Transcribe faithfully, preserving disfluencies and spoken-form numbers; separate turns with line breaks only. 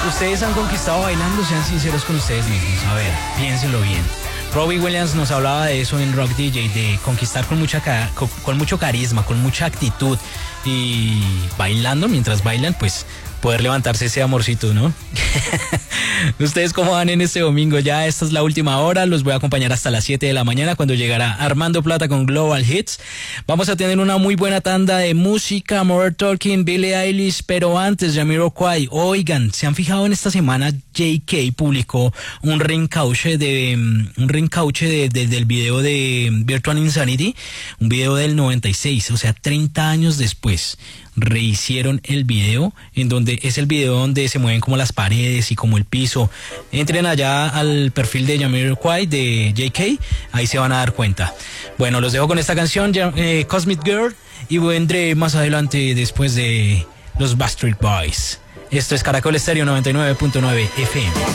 ustedes han conquistado bailando, sean sinceros con ustedes mismos. A ver, piénsenlo bien. Robbie Williams nos hablaba de eso en Rock D J, de conquistar con, mucha, con, con mucho carisma, con mucha actitud y bailando, mientras bailan, pues poder levantarse ese amorcito, ¿no? ¿Ustedes cómo van en este domingo? Ya esta es la última hora, los voy a acompañar hasta las siete de la mañana cuando llegará Armando Plata con Global Hits. Vamos a tener una muy buena tanda de música, Modern Talking, Billie Eilish, pero antes Jamiroquai. Oigan, ¿se han fijado en esta semana? J K publicó un reencauche de un reencauche de, de, del video de Virtual Insanity, un video del noventa y seis, o sea, treinta años después. Rehicieron el video, en donde es el video donde se mueven como las paredes y como el piso. Entren allá al perfil de Jamiroquai de J K, ahí se van a dar cuenta. Bueno, los dejo con esta canción, eh, Cosmic Girl, y vendré más adelante después de los Backstreet Boys. Esto es Caracol Estéreo noventa y nueve punto nueve F M.